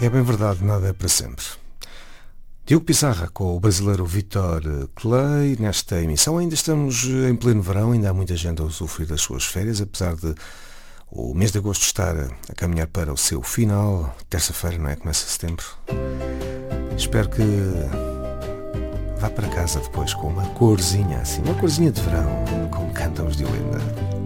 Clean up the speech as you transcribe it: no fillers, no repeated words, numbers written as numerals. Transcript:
É bem verdade, nada é para sempre. Diogo Pissarra com o brasileiro Vítor Clay. Nesta emissão ainda estamos em pleno verão, ainda há muita gente a usufruir das suas férias, apesar de o mês de agosto estar a caminhar para o seu final. Terça-feira, não é? Começa setembro. Espero que vá para casa depois com uma corzinha assim, uma corzinha de verão, como cantam os de Olinda.